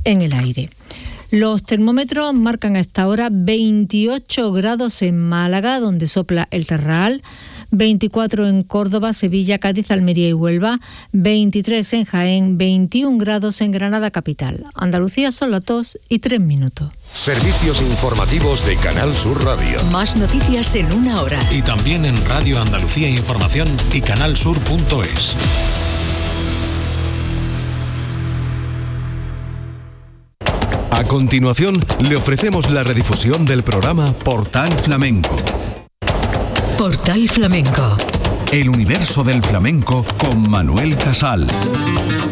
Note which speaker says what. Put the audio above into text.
Speaker 1: en el aire. Los termómetros marcan a esta hora 28 grados en Málaga, donde sopla el terral, 24 en Córdoba, Sevilla, Cádiz, Almería y Huelva, 23 en Jaén, 21 grados en Granada capital. Andalucía son las 2:03.
Speaker 2: Servicios informativos de Canal Sur Radio.
Speaker 3: Más noticias en una hora.
Speaker 4: Y también en Radio Andalucía Información y canalsur.es.
Speaker 2: A continuación, le ofrecemos la redifusión del programa Portal Flamenco.
Speaker 3: Portal Flamenco.
Speaker 2: El universo del flamenco con Manuel Casal.